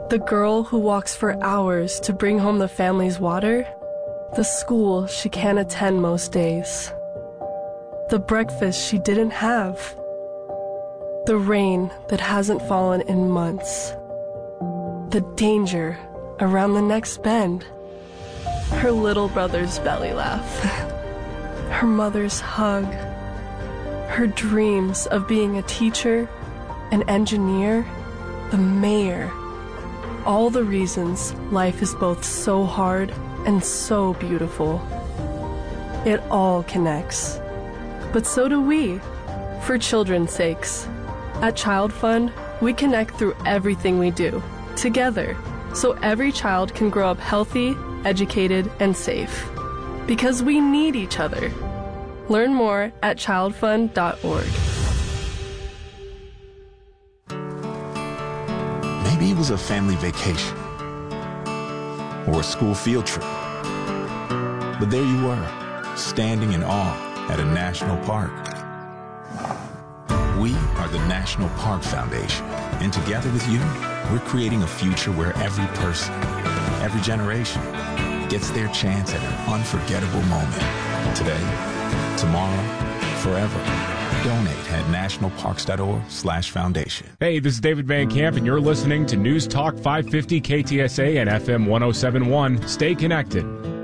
The girl who walks for hours to bring home the family's water. The school she can't attend most days. The breakfast she didn't have. The rain that hasn't fallen in months. The danger around the next bend. Her little brother's belly laugh. Her mother's hug. Her dreams of being a teacher, an engineer, the mayor. All the reasons life is both so hard and so beautiful. It all connects. But so do we, for children's sakes. At Child Fund, we connect through everything we do, together, so every child can grow up healthy, educated, and safe. Because we need each other. Learn more at childfund.org. Maybe it was a family vacation or a school field trip. But there you were, standing in awe at a national park. We are the National Park Foundation, and together with you, we're creating a future where every person, every generation, gets their chance at an unforgettable moment. Today, tomorrow, forever. Donate at nationalparks.org/foundation. Hey, this is David Van Camp, and you're listening to News Talk 550 KTSA and FM 1071. Stay connected.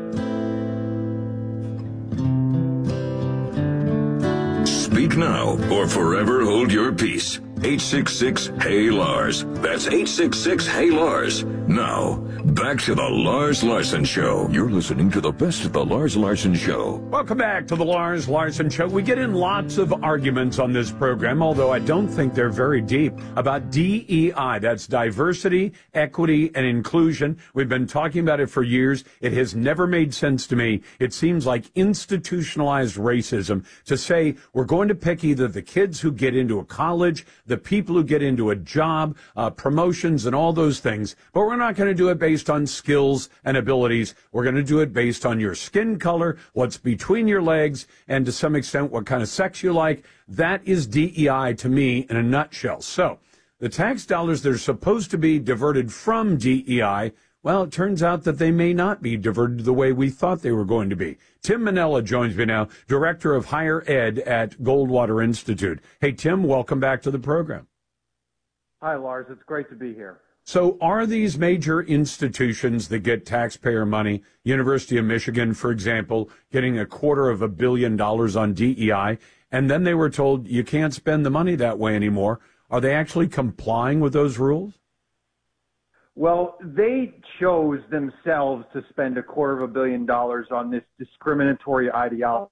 Speak now or forever hold your peace. 866-HEY-LARS. That's 866-HEY-LARS. Now, back to the Lars Larson Show. You're listening to the best of the Lars Larson Show. Welcome back to the Lars Larson Show. We get in lots of arguments on this program, although I don't think they're very deep, about DEI. That's diversity, equity, and inclusion. We've been talking about it for years. It has never made sense to me. It seems like institutionalized racism to say we're going to pick either the kids who get into a college, the people who get into a job, promotions, and all those things. But we're not going to do it based on skills and abilities. We're going to do it based on your skin color, what's between your legs, and to some extent what kind of sex you like. That is DEI to me in a nutshell. So the tax dollars that are supposed to be diverted from DEI, well, it turns out that they may not be diverted the way we thought they were going to be. Tim Manella joins me now, Director of Higher Ed at Goldwater Institute. Hey, Tim, welcome back to the program. Hi, Lars. It's great to be here. So are these major institutions that get taxpayer money, University of Michigan, for example, getting $250 million on DEI, and then they were told you can't spend the money that way anymore, are they actually complying with those rules? Well, they chose themselves to spend $250 million on this discriminatory ideology.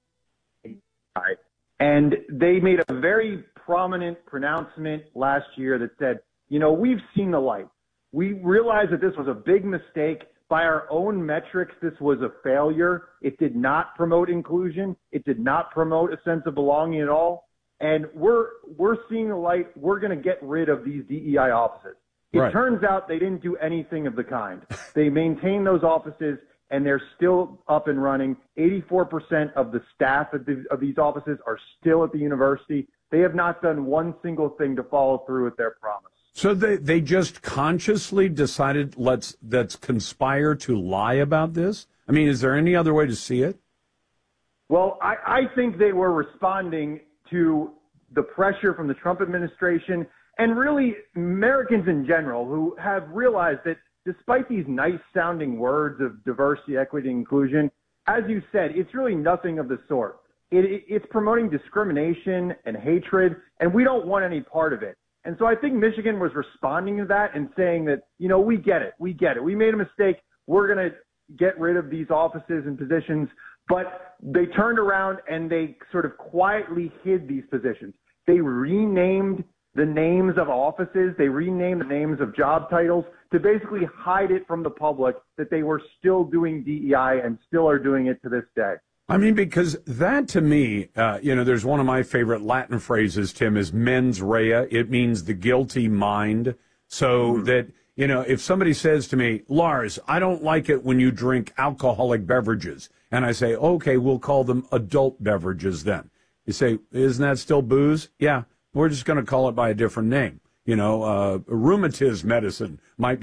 And they made a very prominent pronouncement last year that said, you know, we've seen the light. We realized that this was a big mistake. By our own metrics, this was a failure. It did not promote inclusion. It did not promote a sense of belonging at all. And we're seeing the light. We're going to get rid of these DEI offices. It turns out they didn't do anything of the kind. They maintain those offices, and they're still up and running. 84% of the staff of these offices are still at the university. They have not done one single thing to follow through with their promise. So they just consciously decided let's conspire to lie about this? I mean, is there any other way to see it? Well, I think they were responding to the pressure from the Trump administration and really Americans in general who have realized that despite these nice-sounding words of diversity, equity, and inclusion, as you said, it's really nothing of the sort. It's promoting discrimination and hatred, and we don't want any part of it. And so I think Michigan was responding to that and saying that, you know, we get it. We made a mistake. We're going to get rid of these offices and positions. But they turned around and they sort of quietly hid these positions. They renamed the names of offices. They renamed the names of job titles to basically hide it from the public that they were still doing DEI and still are doing it to this day. I mean, because that to me, there's one of my favorite Latin phrases, Tim, is mens rea. It means the guilty mind. So that, if somebody says to me, Lars, I don't like it when you drink alcoholic beverages. And I say, okay, we'll call them adult beverages then. You say, isn't that still booze? Yeah, we're just going to call it by a different name. Rheumatism medicine might be